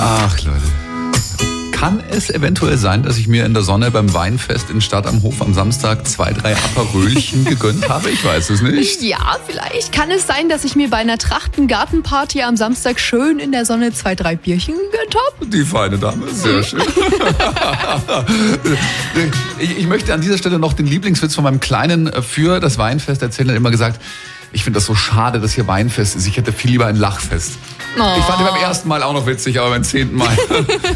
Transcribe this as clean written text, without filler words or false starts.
Ach, Leute. Kann es eventuell sein, dass ich mir in der Sonne beim Weinfest in Stadt am Hof am Samstag 2, 3 Aperölchen gegönnt habe? Ich weiß es nicht. Ja, vielleicht kann es sein, dass ich mir bei einer Trachtengartenparty am Samstag schön in der Sonne 2, 3 Bierchen gegönnt habe. Die feine Dame, sehr schön. Ich möchte an dieser Stelle noch den Lieblingswitz von meinem Kleinen für das Weinfest erzählen. Er hat immer gesagt, ich finde das so schade, dass hier Weinfest ist. Ich hätte viel lieber ein Lachfest. Oh. Ich fand ihn beim ersten Mal auch noch witzig, aber beim 10. Mal...